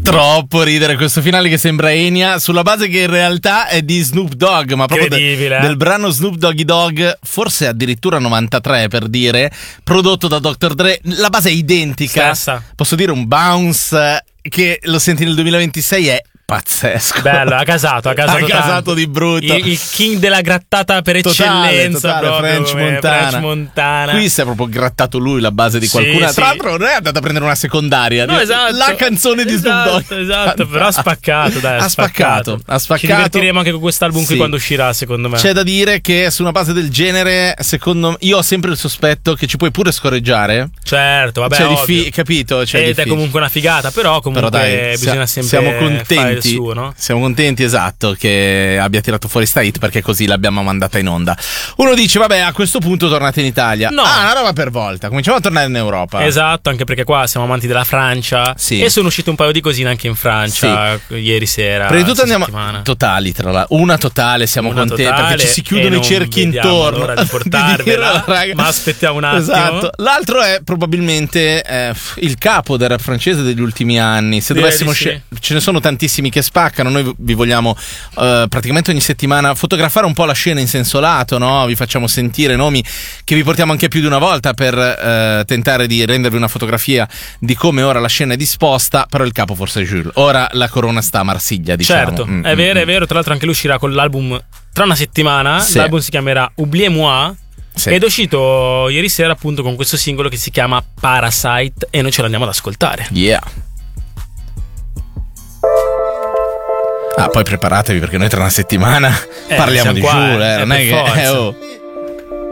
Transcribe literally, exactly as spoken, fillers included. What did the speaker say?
troppo ridere questo finale che sembra Enya, sulla base che in realtà è di Snoop Dogg, ma proprio de- del brano Snoop Doggy Dogg, forse addirittura novantatré per dire, prodotto da doctor Dre. La base è identica. Stessa. Posso dire un bounce che lo senti nel duemilaventisei è pazzesco. Bello, ha casato, ha casato, ha casato tanto. di brutto. Il, il king della grattata per totale, eccellenza, totale, proprio, French eh, Montana. French Montana. Qui si è proprio grattato lui la base di Sì, qualcuno. sì. Tra l'altro non è andato a prendere una secondaria. No, esatto. La canzone di esatto, Snoop Dogg. Esatto, però ha spaccato, dai, ha, ha spaccato. Ha spaccato. Ci divertiremo anche con quest'album qui Sì. quando uscirà, secondo me. C'è da dire che su una base del genere, secondo me, io ho sempre il sospetto che ci puoi pure scorreggiare. Certo, vabbè, cioè, ovvio. diffi- capito? Cioè, Ed difficile. è comunque una figata, però comunque Però dai, bisogna sia- sempre siamo fare il contenti, suo, no? siamo contenti, esatto, che abbia tirato fuori sta hit, perché così l'abbiamo mandata in onda. Uno dice, vabbè, a questo punto tornate in Italia. No. Ah, una roba per volta, cominciamo a tornare in Europa. Esatto, anche perché qua siamo amanti della Francia. Sì. E sono uscite un paio di cosine anche in Francia ieri sera. Prima di tutto questa andiamo settimana. totali, tra l'altro. Una totale, siamo Una contenti totale, perché ci si chiudono e i cerchi non vediamo intorno. l'ora di portarvela, dirlo, raga. ma aspettiamo un attimo. Esatto. L'altro è probabilmente eh, il capo del rap francese degli ultimi anni. Se Direi dovessimo di sì. scel- ce ne sono tantissimi che spaccano. Noi vi vogliamo eh, praticamente ogni settimana fotografare un po' la scena in senso lato, no? Vi facciamo sentire nomi che vi portiamo anche più di una volta per eh, tentare di rendervi una fotografia di come ora la scena è disposta. Però il capo forse è Jules. Ora la corona sta a Marsiglia, diciamo. Certo, Mm, è vero, mm, è vero. Tra l'altro anche lui uscirà con l'album tra una settimana. Sì. L'album si chiamerà Oubliez-moi. Sì. Ed è uscito ieri sera appunto con questo singolo che si chiama Parasite. E noi ce l'andiamo ad ascoltare. Yeah. Ah, poi preparatevi perché noi tra una settimana Eh, parliamo siamo di qua, Jules, eh, eh, non per è che forza. eh, oh.